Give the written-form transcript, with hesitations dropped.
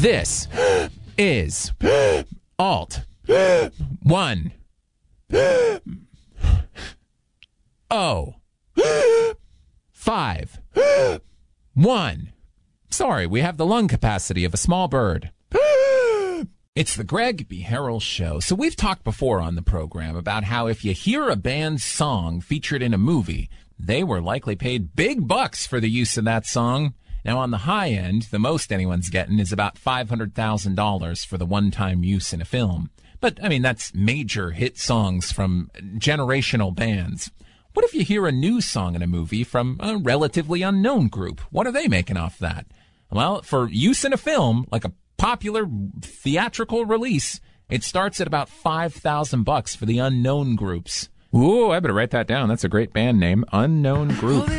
This is Alt 1 0 5 1. Sorry, we have the lung capacity of a small bird. It's the Greg B. Harrell Show. So we've talked before on the program about how if you hear a band's song featured in a movie, they were likely paid big bucks for the use of that song. Now, on the high end, the most anyone's getting is about $500,000 for the one-time use in a film. But, I mean, that's major hit songs from generational bands. What if you hear a new song in a movie from a relatively unknown group? What are they making off that? Well, for use in a film, like a popular theatrical release, it starts at about $5,000 for the unknown groups. Ooh, I better write that down. That's a great band name, Unknown Group.